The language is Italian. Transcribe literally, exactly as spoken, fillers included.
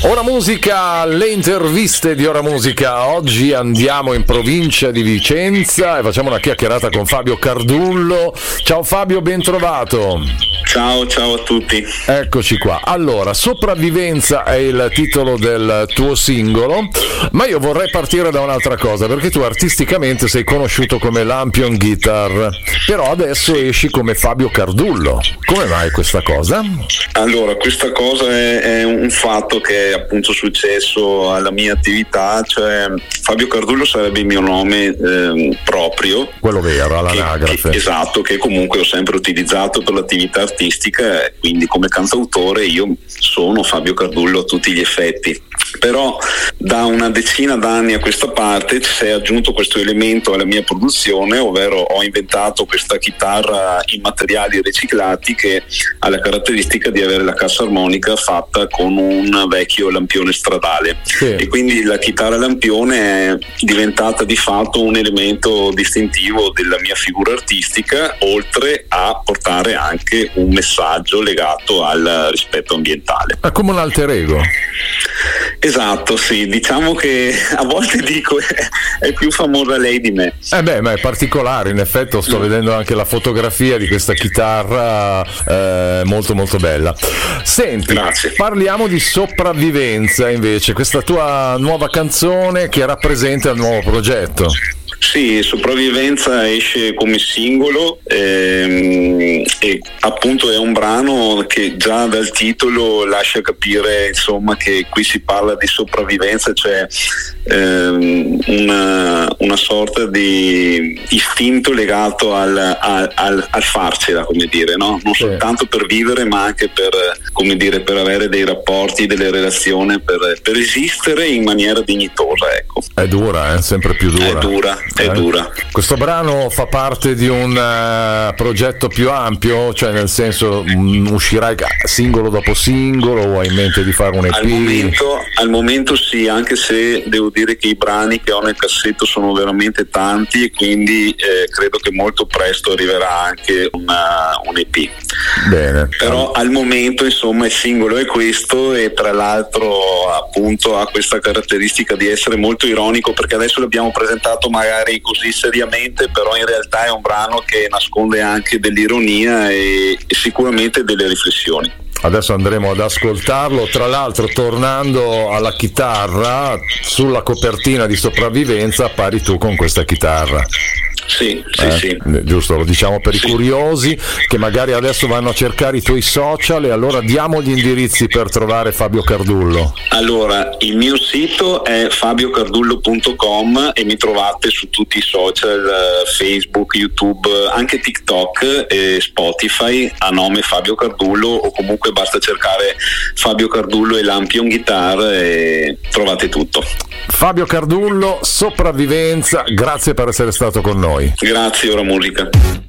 Ora Musica, le interviste di Ora Musica. Oggi andiamo in provincia di Vicenza e facciamo una chiacchierata con Fabio Cardullo. Ciao Fabio, ben trovato. Ciao, ciao a tutti. Eccoci qua. Allora, Sopravvivenza è il titolo del tuo singolo, ma io vorrei partire da un'altra cosa, perché tu artisticamente sei conosciuto come Lampion Guitar, però adesso esci come Fabio Cardullo. Come mai questa cosa? Allora, questa cosa è, è un fatto che è appunto successo alla mia attività, cioè Fabio Cardullo sarebbe il mio nome eh, proprio. Quello vero, all'anagrafe. Che, esatto, che comunque ho sempre utilizzato per l'attività artistica, quindi come cantautore io sono Fabio Cardullo a tutti gli effetti. Però da una decina d'anni a questa parte si è aggiunto questo elemento alla mia produzione, ovvero ho inventato questa chitarra in materiali riciclati che ha la caratteristica di avere la cassa armonica fatta con un vecchio lampione stradale, sì. E quindi la chitarra lampione è diventata di fatto un elemento distintivo della mia figura artistica, oltre a portare anche un messaggio legato al rispetto ambientale. È come un alter ego. Esatto, sì, diciamo che a volte dico è, è più famosa lei di me. Eh beh, ma è particolare, in effetti sto mm. vedendo anche la fotografia di questa chitarra, eh, molto molto bella. Senti, grazie. Parliamo di Sopravvivenza invece, questa tua nuova canzone che rappresenta il nuovo progetto. Sì, Sopravvivenza esce come singolo ehm, e appunto è un brano che già dal titolo lascia capire insomma che qui si parla di sopravvivenza, cioè ehm, una, una sorta di istinto legato al, al, al, al farcela, come dire, no? Non sì. soltanto per vivere ma anche per, come dire, per avere dei rapporti, delle relazioni, per, per esistere in maniera dignitosa, ecco. È dura, eh? Sempre più dura. È dura. È dura. Questo brano fa parte di un uh, progetto più ampio, cioè nel senso um, uscirai singolo dopo singolo o hai in mente di fare un E P? Al momento, al momento sì, anche se devo dire che i brani che ho nel cassetto sono veramente tanti e quindi eh, credo che molto presto arriverà anche una, un E P. Bene. Però al momento insomma il singolo è questo e tra l'altro appunto ha questa caratteristica di essere molto ironico, perché adesso l'abbiamo presentato magari così seriamente, però in realtà è un brano che nasconde anche dell'ironia e, e sicuramente delle riflessioni. Adesso andremo ad ascoltarlo. Tra l'altro, tornando alla chitarra, sulla copertina di Sopravvivenza appari tu con questa chitarra. Sì, sì, eh, sì. Giusto, lo diciamo per sì. i curiosi che magari adesso vanno a cercare i tuoi social, e allora diamo gli indirizzi per trovare Fabio Cardullo. Allora, il mio sito è fabio cardullo punto com e mi trovate su tutti i social, Facebook, YouTube, anche TikTok e Spotify a nome Fabio Cardullo, o comunque basta cercare Fabio Cardullo e Lampion Guitar e trovate tutto. Fabio Cardullo, Sopravvivenza, grazie per essere stato con noi. Grazie, Ora Musica.